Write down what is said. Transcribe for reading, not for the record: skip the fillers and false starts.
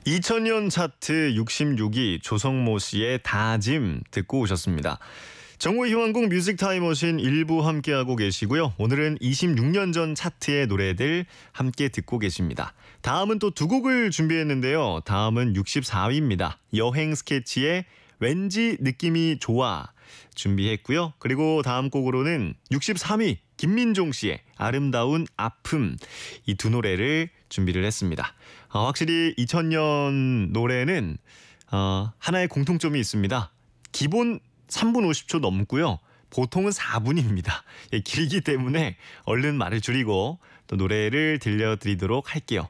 2000년 차트 66위 조성모 씨의 다짐 듣고 오셨습니다. 정호 희망곡 뮤직 타임머신 일부 함께하고 계시고요. 오늘은 26년 전 차트의 노래들 함께 듣고 계십니다. 다음은 또 두 곡을 준비했는데요. 다음은 64위입니다. 여행 스케치의 왠지 느낌이 좋아 준비했고요. 그리고 다음 곡으로는 63위 김민종 씨의 아름다운 아픔, 이 두 노래를 준비를 했습니다. 확실히 2000년 노래는 하나의 공통점이 있습니다. 기본 3분 50초 넘고요. 보통은 4분입니다. 길기 때문에 얼른 말을 줄이고 또 노래를 들려드리도록 할게요.